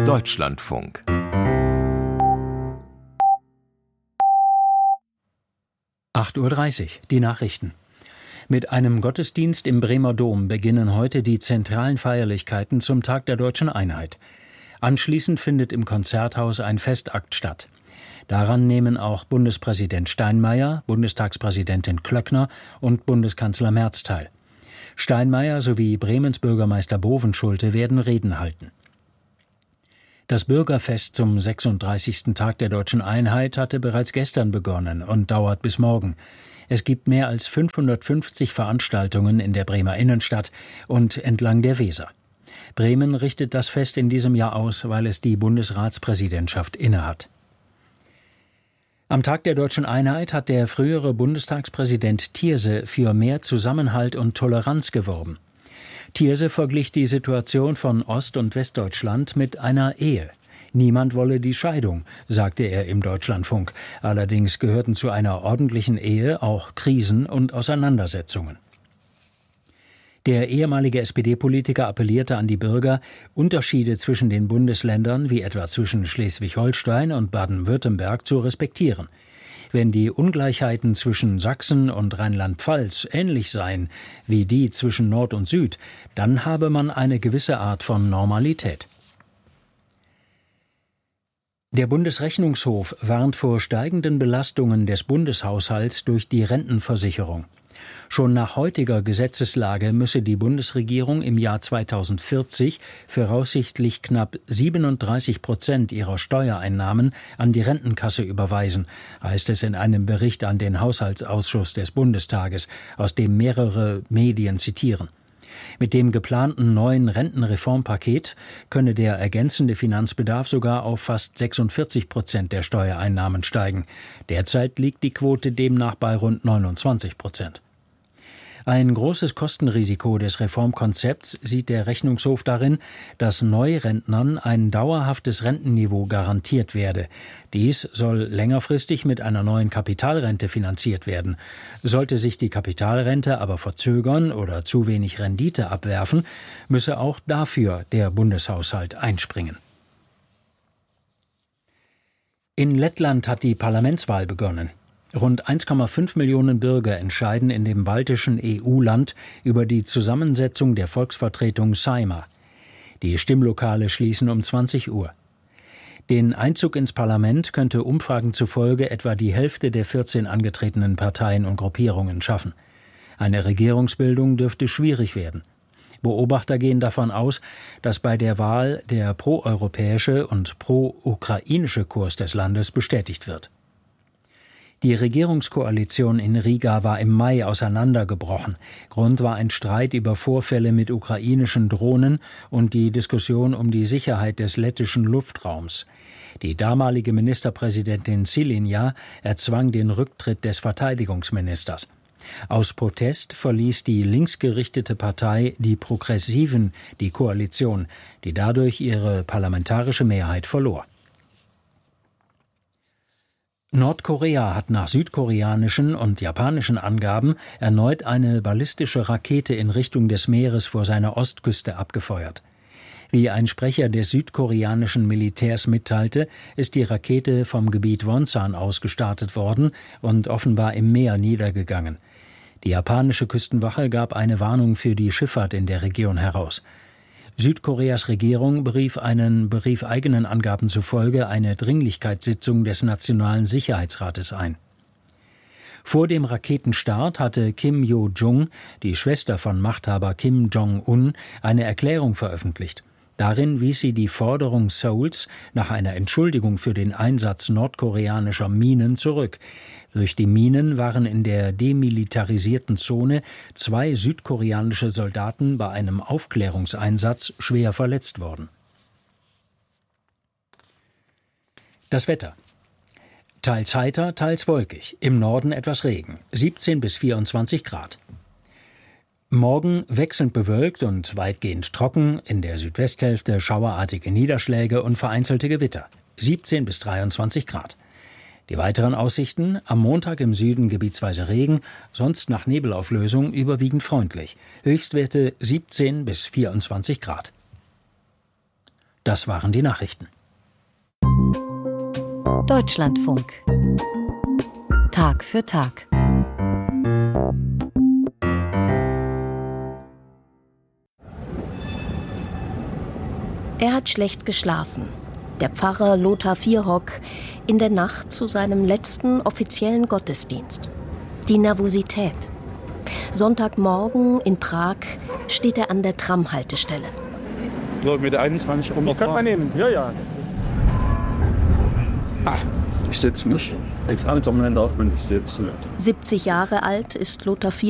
Deutschlandfunk. (8:30 Uhr), die Nachrichten. Mit einem Gottesdienst im Bremer Dom beginnen heute die zentralen Feierlichkeiten zum Tag der Deutschen Einheit. Anschließend findet im Konzerthaus ein Festakt statt. Daran nehmen auch Bundespräsident Steinmeier, Bundestagspräsidentin Klöckner und Bundeskanzler Merz teil. Steinmeier sowie Bremens Bürgermeister Bovenschulte werden Reden halten. Das Bürgerfest zum 36. Tag der Deutschen Einheit hatte bereits gestern begonnen und dauert bis morgen. Es gibt mehr als 550 Veranstaltungen in der Bremer Innenstadt und entlang der Weser. Bremen richtet das Fest in diesem Jahr aus, weil es die Bundesratspräsidentschaft innehat. Am Tag der Deutschen Einheit hat der frühere Bundestagspräsident Thierse für mehr Zusammenhalt und Toleranz geworben. Thierse verglich die Situation von Ost- und Westdeutschland mit einer Ehe. Niemand wolle die Scheidung, sagte er im Deutschlandfunk. Allerdings gehörten zu einer ordentlichen Ehe auch Krisen und Auseinandersetzungen. Der ehemalige SPD-Politiker appellierte an die Bürger, Unterschiede zwischen den Bundesländern, wie etwa zwischen Schleswig-Holstein und Baden-Württemberg, zu respektieren. Wenn die Ungleichheiten zwischen Sachsen und Rheinland-Pfalz ähnlich seien wie die zwischen Nord und Süd, dann habe man eine gewisse Art von Normalität. Der Bundesrechnungshof warnt vor steigenden Belastungen des Bundeshaushalts durch die Rentenversicherung. Schon nach heutiger Gesetzeslage müsse die Bundesregierung im Jahr 2040 voraussichtlich knapp 37% ihrer Steuereinnahmen an die Rentenkasse überweisen, heißt es in einem Bericht an den Haushaltsausschuss des Bundestages, aus dem mehrere Medien zitieren. Mit dem geplanten neuen Rentenreformpaket könne der ergänzende Finanzbedarf sogar auf fast 46% der Steuereinnahmen steigen. Derzeit liegt die Quote demnach bei rund 29%. Ein großes Kostenrisiko des Reformkonzepts sieht der Rechnungshof darin, dass Neurentnern ein dauerhaftes Rentenniveau garantiert werde. Dies soll längerfristig mit einer neuen Kapitalrente finanziert werden. Sollte sich die Kapitalrente aber verzögern oder zu wenig Rendite abwerfen, müsse auch dafür der Bundeshaushalt einspringen. In Lettland hat die Parlamentswahl begonnen. Rund 1,5 Millionen Bürger entscheiden in dem baltischen EU-Land über die Zusammensetzung der Volksvertretung Saeima. Die Stimmlokale schließen um 20 Uhr. Den Einzug ins Parlament könnte Umfragen zufolge etwa die Hälfte der 14 angetretenen Parteien und Gruppierungen schaffen. Eine Regierungsbildung dürfte schwierig werden. Beobachter gehen davon aus, dass bei der Wahl der proeuropäische und pro-ukrainische Kurs des Landes bestätigt wird. Die Regierungskoalition in Riga war im Mai auseinandergebrochen. Grund war ein Streit über Vorfälle mit ukrainischen Drohnen und die Diskussion um die Sicherheit des lettischen Luftraums. Die damalige Ministerpräsidentin Šileņa erzwang den Rücktritt des Verteidigungsministers. Aus Protest verließ die linksgerichtete Partei Die Progressiven die Koalition, die dadurch ihre parlamentarische Mehrheit verlor. Nordkorea hat nach südkoreanischen und japanischen Angaben erneut eine ballistische Rakete in Richtung des Meeres vor seiner Ostküste abgefeuert. Wie ein Sprecher des südkoreanischen Militärs mitteilte, ist die Rakete vom Gebiet Wonsan aus gestartet worden und offenbar im Meer niedergegangen. Die japanische Küstenwache gab eine Warnung für die Schifffahrt in der Region heraus. Südkoreas Regierung berief eigenen Angaben zufolge eine Dringlichkeitssitzung des Nationalen Sicherheitsrates ein. Vor dem Raketenstart hatte Kim Yo-jong, die Schwester von Machthaber Kim Jong-un, eine Erklärung veröffentlicht. Darin wies sie die Forderung Seouls nach einer Entschuldigung für den Einsatz nordkoreanischer Minen zurück. Durch die Minen waren in der demilitarisierten Zone 2 südkoreanische Soldaten bei einem Aufklärungseinsatz schwer verletzt worden. Das Wetter. Teils heiter, teils wolkig. Im Norden etwas Regen. 17 bis 24 Grad. Morgen wechselnd bewölkt und weitgehend trocken, in der Südwesthälfte schauerartige Niederschläge und vereinzelte Gewitter. 17 bis 23 Grad. Die weiteren Aussichten: am Montag im Süden gebietsweise Regen, sonst nach Nebelauflösung überwiegend freundlich. Höchstwerte 17 bis 24 Grad. Das waren die Nachrichten. Deutschlandfunk. Tag für Tag. Er hat schlecht geschlafen. Der Pfarrer Lothar Vierhock in der Nacht zu seinem letzten offiziellen Gottesdienst. Die Nervosität. Sonntagmorgen in Prag steht er an der Tramhaltestelle. So, mit der 21 Die kann man nehmen. Ja. Ich setze mich. Jetzt alles um den darf man nicht setzen. 70 Jahre alt ist Lothar Vierhock.